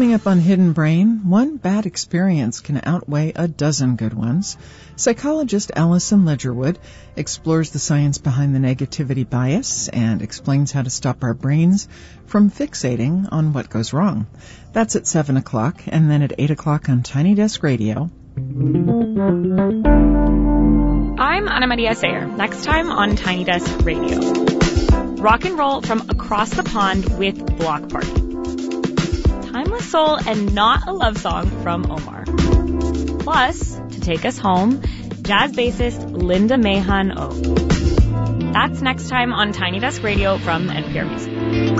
Coming up on Hidden Brain, one bad experience can outweigh a dozen good ones. Psychologist Allison Ledgerwood explores the science behind the negativity bias and explains how to stop our brains from fixating on what goes wrong. That's at 7 o'clock, and then at 8 o'clock on Tiny Desk Radio. I'm Ana Maria Sayer. Next time on Tiny Desk Radio. Rock and roll from across the pond with Block Party. Timeless soul and not a love song from Omar. Plus, to take us home, jazz bassist Linda Mahan O. That's next time on Tiny Desk Radio from NPR Music.